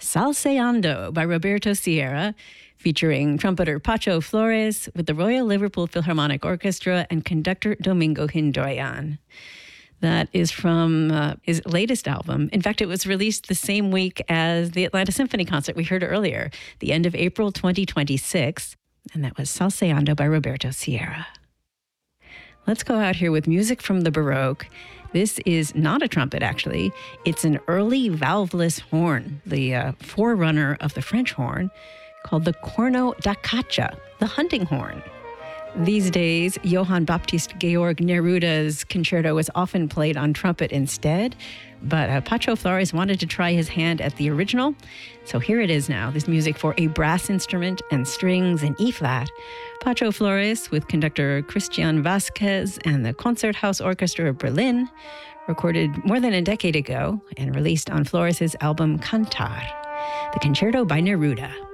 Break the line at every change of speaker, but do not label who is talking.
Salseando by Roberto Sierra, featuring trumpeter Pacho Flores with the Royal Liverpool Philharmonic Orchestra and conductor Domingo Hindoyan. That is from his latest album. In fact, it was released the same week as the Atlanta Symphony concert we heard earlier, the end of April 2026. And that was Salseando by Roberto Sierra. Let's go out here with music from the Baroque. This is not a trumpet, actually. It's an early valveless horn, the forerunner of the French horn, called the corno da caccia, the hunting horn. These days, Johann Baptist Georg Neruda's concerto is often played on trumpet instead, but Pacho Flores wanted to try his hand at the original, so here it is now, this music for a brass instrument and strings in E-flat. Pacho Flores with conductor Christian Vasquez and the Concerthaus Orchestra of Berlin, recorded more than a decade ago and released on Flores' album Cantar, the Concerto by Neruda.